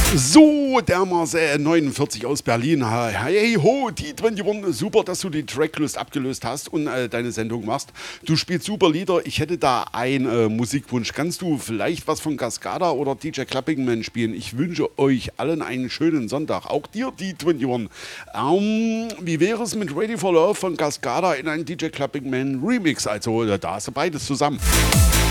So, der Marcel 49 aus Berlin. Hey ho, die 21, super, dass du die Tracklist abgelöst hast und deine Sendung machst. Du spielst super Lieder. Ich hätte da einen Musikwunsch. Kannst du vielleicht was von Cascada oder DJ Clappingman spielen? Ich wünsche euch allen einen schönen Sonntag. Auch dir, die 21. Wie wäre es mit Ready for Love von Cascada in einen DJ Clappingman Remix? Also, da hast du beides zusammen.